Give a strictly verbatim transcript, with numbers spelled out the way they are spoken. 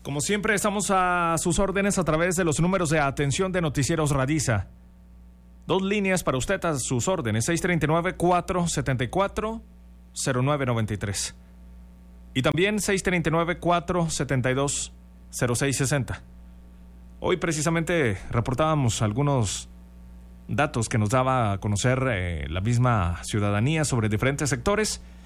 Como siempre, estamos a sus órdenes a través de los números de atención de Noticieros Radiza. Dos líneas para usted a sus órdenes, seis tres nueve, cuatro siete cuatro, cero nueve nueve tres. Y también seis tres nueve, cuatro siete dos, cero seis seis cero. Hoy precisamente reportábamos algunos datos que nos daba a conocer eh, la misma ciudadanía sobre diferentes sectores.